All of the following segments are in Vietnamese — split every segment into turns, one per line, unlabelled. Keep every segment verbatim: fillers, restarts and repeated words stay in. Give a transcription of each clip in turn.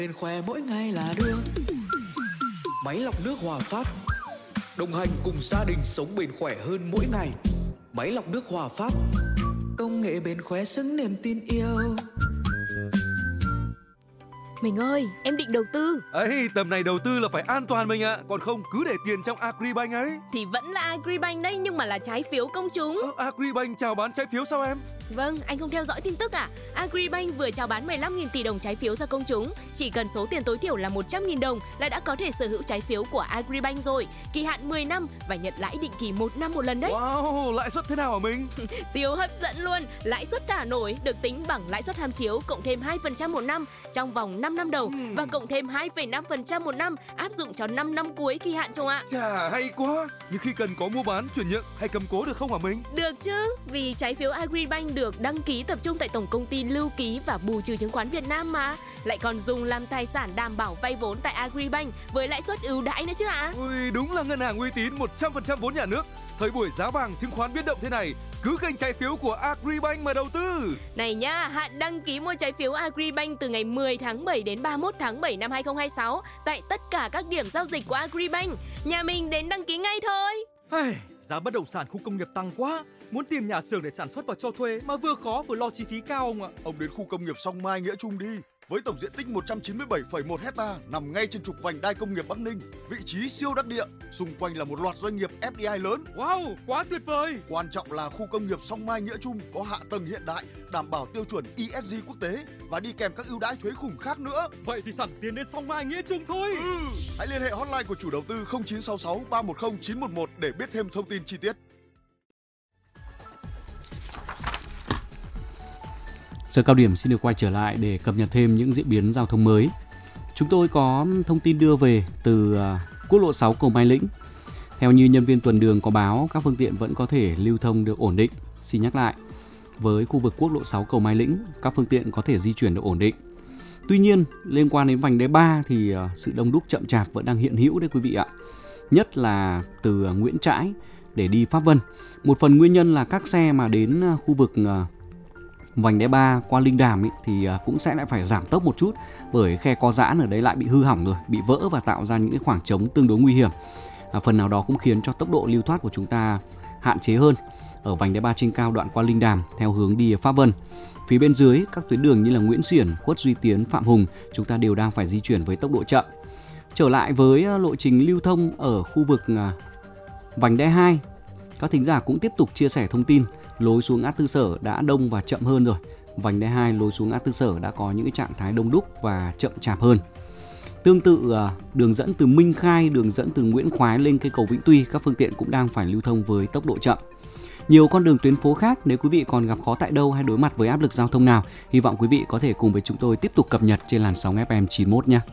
Bên khỏe mỗi ngày là được. Máy lọc nước Hòa Phát, đồng hành cùng gia đình sống bền khỏe hơn mỗi ngày. Máy lọc nước Hòa Phát, công nghệ bền khỏe xứng niềm tin yêu.
Mình ơi, em định đầu tư.
Ấy, tầm này đầu tư là phải an toàn mình ạ, còn không cứ để tiền trong Agribank ấy.
Thì vẫn là Agribank đấy, nhưng mà là trái phiếu công chúng.
Ờ, Agribank chào bán trái phiếu sao em?
Vâng, anh không theo dõi tin tức à? Agribank vừa chào bán mười lăm nghìn tỷ đồng trái phiếu ra công chúng. Chỉ cần số tiền tối thiểu là một trăm nghìn đồng là đã có thể sở hữu trái phiếu của Agribank rồi. Kỳ hạn mười năm và nhận lãi định kỳ một năm một lần đấy.
Wow, lãi suất thế nào hả mình?
Siêu hấp dẫn luôn. Lãi suất thả nổi được tính bằng lãi suất tham chiếu cộng thêm hai phần trăm một năm trong vòng năm năm đầu uhm. và cộng thêm hai phẩy năm phần trăm một năm áp dụng cho năm năm cuối kỳ hạn chung ạ.
Chà, hay quá. Nhưng khi cần có mua bán, chuyển nhượng hay cầm cố được không hả mình?
Được chứ, vì trái phiếu Agribank được đăng ký tập trung tại Tổng công ty Lưu ký và Bù trừ chứng khoán Việt Nam mà. Lại còn dùng làm tài sản đảm bảo vay vốn tại Agribank với lãi suất ưu đãi nữa chứ ạ. À?
Ui, đúng là ngân hàng uy tín một trăm phần trăm vốn nhà nước. Thời buổi giá vàng chứng khoán biến động thế này, cứ kênh trái phiếu của Agribank mà đầu tư.
Này nhá, hạn đăng ký mua trái phiếu Agribank từ ngày mười tháng bảy đến ba mươi mốt tháng bảy năm hai không hai sáu tại tất cả các điểm giao dịch của Agribank. Nhà mình đến đăng ký ngay thôi.
Hey, giá bất động sản khu công nghiệp tăng quá, muốn tìm nhà xưởng để sản xuất và cho thuê mà vừa khó vừa lo chi phí cao ông ạ.
Ông đến khu công nghiệp Song Mai Nghĩa Trung đi. Với tổng diện tích một trăm chín mươi bảy phẩy một hecta nằm ngay trên trục vành đai công nghiệp Bắc Ninh, vị trí siêu đắc địa, xung quanh là một loạt doanh nghiệp ép đê i lớn.
Wow, quá tuyệt vời!
Quan trọng là khu công nghiệp Song Mai Nghĩa Trung có hạ tầng hiện đại, đảm bảo tiêu chuẩn e ét giê quốc tế và đi kèm các ưu đãi thuế khủng khác nữa.
Vậy thì thẳng tiến đến Song Mai Nghĩa Trung thôi.
Ừ. Hãy liên hệ hotline của chủ đầu tư không chín sáu sáu ba một không chín một một để biết thêm thông tin chi tiết.
Giờ cao điểm xin được quay trở lại để cập nhật thêm những diễn biến giao thông mới. Chúng tôi có thông tin đưa về từ quốc lộ sáu cầu Mai Lĩnh. Theo như nhân viên tuần đường có báo, các phương tiện vẫn có thể lưu thông được ổn định. Xin nhắc lại, với khu vực quốc lộ sáu cầu Mai Lĩnh, các phương tiện có thể di chuyển được ổn định. Tuy nhiên, liên quan đến vành đai ba thì sự đông đúc chậm chạp vẫn đang hiện hữu đấy quý vị ạ. Nhất là từ Nguyễn Trãi để đi Pháp Vân. Một phần nguyên nhân là các xe mà đến khu vực vành đai ba qua Linh Đàm ấy, thì cũng sẽ lại phải giảm tốc một chút, bởi khe co giãn ở đấy lại bị hư hỏng rồi, bị vỡ và tạo ra những cái khoảng trống tương đối nguy hiểm. À, phần nào đó cũng khiến cho tốc độ lưu thoát của chúng ta hạn chế hơn. Ở vành đai ba trên cao đoạn qua Linh Đàm theo hướng đi Pháp Vân. Phía bên dưới các tuyến đường như là Nguyễn Xiển, Khuất Duy Tiến, Phạm Hùng, chúng ta đều đang phải di chuyển với tốc độ chậm. Trở lại với lộ trình lưu thông ở khu vực vành đai hai, các thính giả cũng tiếp tục chia sẻ thông tin. Lối xuống ngã tư Sở đã đông và chậm hơn rồi. Vành đai hai lối xuống ngã tư Sở đã có những cái trạng thái đông đúc và chậm chạp hơn. Tương tự, đường dẫn từ Minh Khai, đường dẫn từ Nguyễn Khoái lên cây cầu Vĩnh Tuy, các phương tiện cũng đang phải lưu thông với tốc độ chậm. Nhiều con đường tuyến phố khác, nếu quý vị còn gặp khó tại đâu hay đối mặt với áp lực giao thông nào, hy vọng quý vị có thể cùng với chúng tôi tiếp tục cập nhật trên làn sóng ép em chín mốt nhé.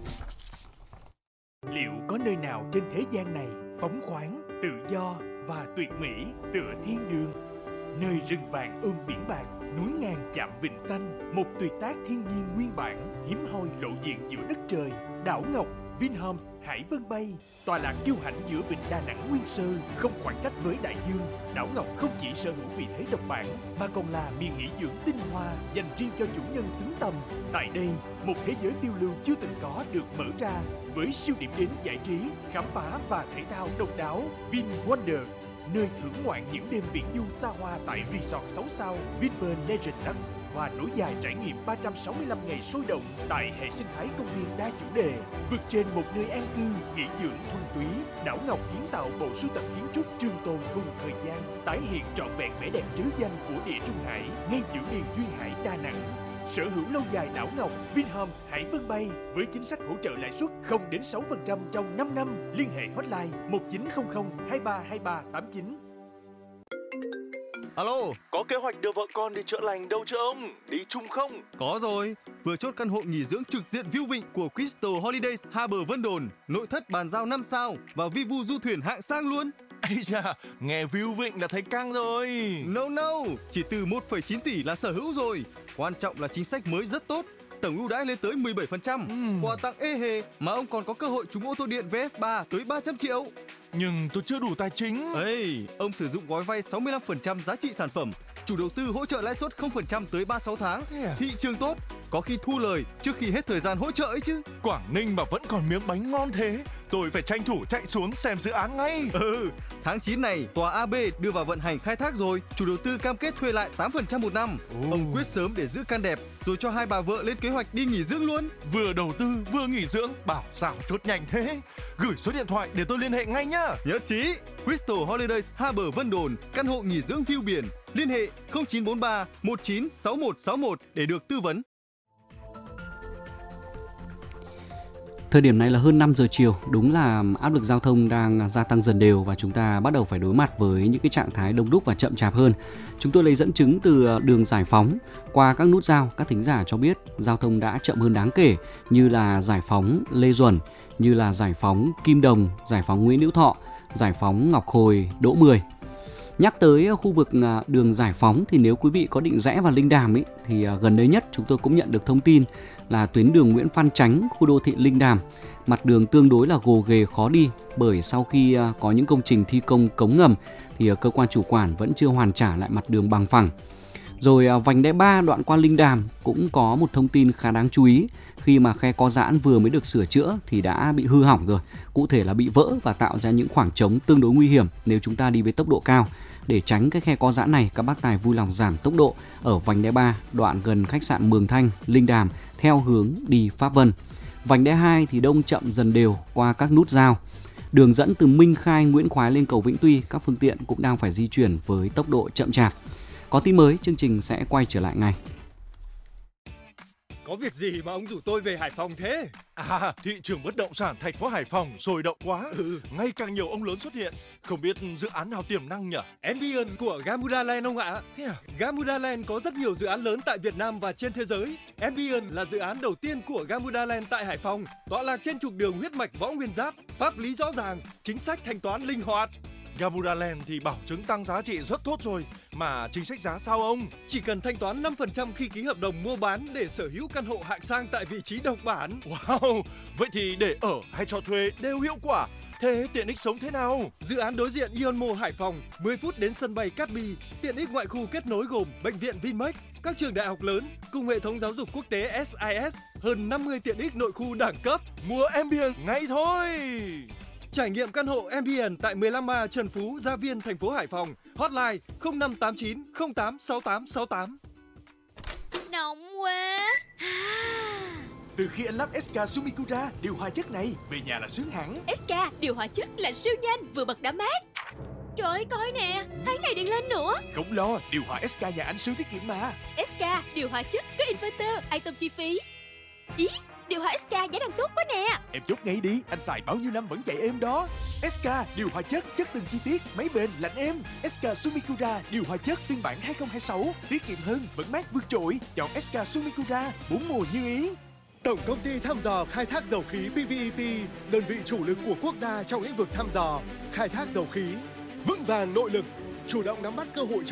Liệu có nơi nào trên thế gian này phóng khoáng, tự do và tuyệt mỹ tựa thiên đường? Nơi rừng vàng ôm biển bạc, núi ngàn chạm vịnh xanh, một tuyệt tác thiên nhiên nguyên bản, hiếm hoi lộ diện giữa đất trời. Đảo Ngọc, Vinhomes, Hải Vân Bay, tọa lạc kiêu hãnh giữa vịnh Đà Nẵng nguyên sơ, không khoảng cách với đại dương. Đảo Ngọc không chỉ sở hữu vị thế độc bản, mà còn là miền nghỉ dưỡng tinh hoa dành riêng cho chủ nhân xứng tầm. Tại đây, một thế giới phiêu lưu chưa từng có được mở ra, với siêu điểm đến giải trí, khám phá và thể thao độc đáo. Vin Wonders, nơi thưởng ngoạn những đêm viễn du xa hoa tại resort sáu sao Vinpearl Legend Lux và nối dài trải nghiệm ba trăm sáu mươi lăm ngày sôi động tại hệ sinh thái công viên đa chủ đề. Vượt trên một nơi an cư, nghỉ dưỡng thuần túy, Đảo Ngọc kiến tạo bộ sưu tập kiến trúc trường tồn cùng thời gian, tái hiện trọn vẹn vẻ đẹp trứ danh của địa Trung Hải ngay giữa miền duyên hải Đà Nẵng. Sở hữu lâu dài Đảo Ngọc, Vinhomes Hải Vân Bay với chính sách hỗ trợ lãi suất không đến sáu phần trăm trong năm năm. Liên hệ hotline một chín không không hai ba hai ba tám chín.
Alo, có kế hoạch đưa vợ con đi chữa lành đâu chưa ông? Đi chung không?
Có rồi, vừa chốt căn hộ nghỉ dưỡng trực diện view vịnh của Crystal Holidays Harbour Vân Đồn, nội thất bàn giao năm sao và vi vu du thuyền hạng sang luôn.
Ây da, nghe view vịnh là thấy căng rồi.
No no, chỉ từ một phẩy chín tỷ là sở hữu rồi. Quan trọng là chính sách mới rất tốt. Tổng ưu đãi lên tới mười bảy phần trăm, uhm. quà tặng ê hề mà ông còn có cơ hội trúng ô tô điện vê ép ba tới ba trăm triệu.
Nhưng tôi chưa đủ tài chính.
Ê, ông sử dụng gói vay sáu mươi lăm phần trăm giá trị sản phẩm, chủ đầu tư hỗ trợ lãi suất không phần trăm tới ba mươi sáu tháng.
Yeah.
Thị trường tốt, có khi thu lời trước khi hết thời gian hỗ trợ ấy chứ.
Quảng Ninh mà vẫn còn miếng bánh ngon thế, tôi phải tranh thủ chạy xuống xem dự án ngay.
Ừ, tháng chín này tòa a bê đưa vào vận hành khai thác rồi, chủ đầu tư cam kết thuê lại tám phần trăm một năm.
Ồ.
Ông quyết sớm để giữ căn đẹp, rồi cho hai bà vợ lên kế hoạch đi nghỉ dưỡng luôn.
Vừa đầu tư vừa nghỉ dưỡng, bảo sao chốt nhanh thế. Gửi số điện thoại để tôi liên hệ ngay nhá.
Nhất trí. Crystal Holidays Harbour Vân Đồn, căn hộ nghỉ dưỡng view biển. Liên hệ không chín bốn ba một chín sáu một sáu một để được tư vấn.
Thời điểm này là hơn năm giờ chiều, đúng là áp lực giao thông đang gia tăng dần đều và chúng ta bắt đầu phải đối mặt với những cái trạng thái đông đúc và chậm chạp hơn. Chúng tôi lấy dẫn chứng từ đường Giải Phóng qua các nút giao, các thính giả cho biết giao thông đã chậm hơn đáng kể, như là Giải Phóng Lê Duẩn, như là Giải Phóng Kim Đồng, Giải Phóng Nguyễn Hữu Thọ, Giải Phóng Ngọc Hồi, Đỗ Mười. Nhắc tới khu vực đường Giải Phóng thì nếu quý vị có định rẽ vào Linh Đàm ấy, thì gần đây nhất chúng tôi cũng nhận được thông tin là tuyến đường Nguyễn Phan Chánh, khu đô thị Linh Đàm. Mặt đường tương đối là gồ ghề khó đi, bởi sau khi có những công trình thi công cống ngầm thì cơ quan chủ quản vẫn chưa hoàn trả lại mặt đường bằng phẳng. Rồi vành đai ba đoạn qua Linh Đàm cũng có một thông tin khá đáng chú ý, khi mà khe có giãn vừa mới được sửa chữa thì đã bị hư hỏng rồi, cụ thể là bị vỡ và tạo ra những khoảng trống tương đối nguy hiểm nếu chúng ta đi với tốc độ cao. Để tránh cái khe có giãn này, các bác tài vui lòng giảm tốc độ ở vành đai ba đoạn gần khách sạn Mường Thanh, Linh Đàm theo hướng đi Pháp Vân. Vành đai hai thì đông chậm dần đều qua các nút giao. Đường dẫn từ Minh Khai, Nguyễn Khoái lên cầu Vĩnh Tuy, các phương tiện cũng đang phải di chuyển với tốc độ chậm chạp. Có tin mới, chương trình sẽ quay trở lại ngay.
Có việc gì mà ông rủ tôi về Hải Phòng thế?
À, thị trường bất động sản thành phố Hải Phòng sôi động quá.
Ừ.
Ngày càng nhiều ông lớn xuất hiện. Không biết dự án nào tiềm năng nhỉ?
Ambience của Gamuda Land ông ạ.
Thế à?
Gamuda Land có rất nhiều dự án lớn tại Việt Nam và trên thế giới. Ambience là dự án đầu tiên của Gamuda Land tại Hải Phòng, tọa lạc trên trục đường huyết mạch Võ Nguyên Giáp, pháp lý rõ ràng, chính sách thanh toán linh hoạt.
Gamuda Land thì bảo chứng tăng giá trị rất tốt rồi, mà chính sách giá sao ông?
Chỉ cần thanh toán năm phần trăm khi ký hợp đồng mua bán để sở hữu căn hộ hạng sang tại vị trí độc bản.
Wow, vậy thì để ở hay cho thuê đều hiệu quả. Thế tiện ích sống thế nào?
Dự án đối diện Ionmo Hải Phòng, mười phút đến sân bay Cát Bi. Tiện ích ngoại khu kết nối gồm bệnh viện Vinmec, các trường đại học lớn cùng hệ thống giáo dục quốc tế ét i ét, hơn năm mươi tiện ích nội khu đẳng cấp.
Mua Ambience ngay thôi!
Trải nghiệm căn hộ Ambience tại mười lăm A Trần Phú, Gia Viên, thành phố Hải Phòng. Hotline không năm tám chín không tám sáu tám sáu tám.
Nóng quá.
Từ khi anh lắp ét ca Sumikura điều hòa chất này, về nhà là sướng hẳn.
ét ca điều hòa chất là siêu nhanh, vừa bật đã mát. Trời ơi, coi nè, tháng này điện lên nữa.
Không lo, điều hòa ét ca nhà anh siêu tiết kiệm mà.
ét ca điều hòa chất có inverter, an tâm chi phí. Ý, điều hòa ét ca giá đang tốt quá nè.
Em chốt ngay đi, anh xài bao nhiêu năm vẫn chạy êm đó. ét ca điều hòa chất, chất từng chi tiết, máy bền, lạnh êm. ét ca Sumikura điều hòa chất phiên bản hai không hai sáu, tiết kiệm hơn, vẫn mát vượt trội. Chọn ét ca Sumikura, bốn mùa như ý.
Tổng công ty thăm dò khai thác dầu khí pê vê e pê, đơn vị chủ lực của quốc gia trong lĩnh vực thăm dò, khai thác dầu khí, vững vàng nội lực, chủ động nắm bắt cơ hội